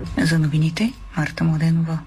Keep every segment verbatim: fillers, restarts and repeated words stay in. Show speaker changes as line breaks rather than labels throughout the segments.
За новините, Марта Младенова.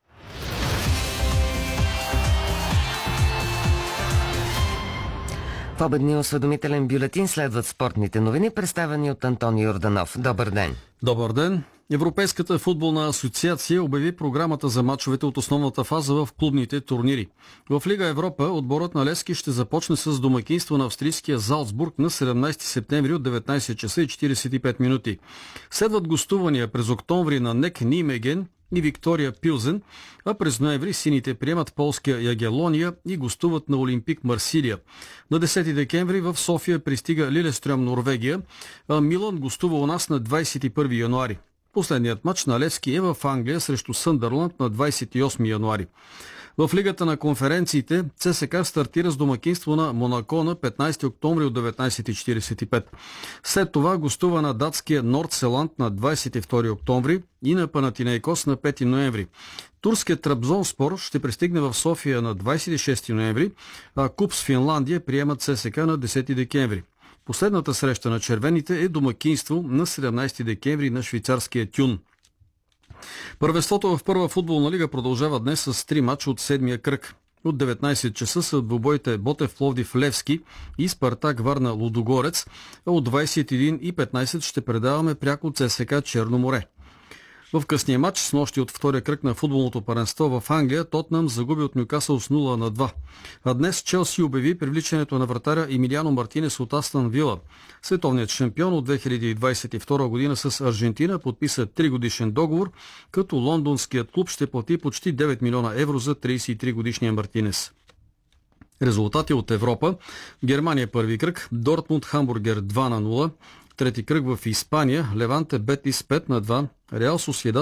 В обедния осведомителен бюлетин следват спортните новини, представени от Антони Йорданов. Добър ден!
Добър ден! Европейската футболна асоциация обяви програмата за мачовете от основната фаза в клубните турнири. В Лига Европа отборът на Левски ще започне с домакинство на австрийския Залцбург на седемнайсети септември от деветнайсет часа и четирийсет и пет минути. Следват гостувания през октомври на НЕК Нимеген и Виктория Пилзен, а през ноември сините приемат полския Ягелония и гостуват на Олимпик Марсилия. На десети декември в София пристига Лилестръм, Норвегия, а Милан гостува у нас на двайсет и първи януари. Последният матч на Левски е в Англия срещу Съндърланд на двайсет и осми януари. В Лигата на конференциите ЦСКА стартира с домакинство на Монако на петнайсети октомври от деветнайсет и четирийсет и пет. След това гостува на датския Нордселанд на двайсет и втори октомври и на Панатинейкос на пети ноември. Турският Трабзонспор ще пристигне в София на двайсет и шести ноември, а Купс Финландия приемат ЦСКА на десети декември. Последната среща на червените е домакинство на седемнайсети декември на швейцарския Тюн. Първенството в първа футболна лига продължава днес с три мача от седмия кръг. От деветнайсет часа са двубоите Ботев Пловдив Левски и Спартак Варна Лудогорец, а от двайсет и един и петнайсет ще предаваме пряко ЦСКА Черно море. В късния матч с нощи от втория кръг на футболното паренство в Англия Тотнъм загуби от Нюкасъл с нула на два. А днес Челси обяви привличането на вратаря Емилиано Мартинес от Астън Вила. Световният шампион от две хиляди двайсет и втора година с Аржентина подписа тригодишен договор, като лондонският клуб ще плати почти девет милиона евро за трийсет и три годишния Мартинес. Резултати от Европа. Германия първи кръг, Дортмунд Хамбургер два на нула. Трети кръг в Испания, Леванте Бетис пет на два, Реал Сосиедад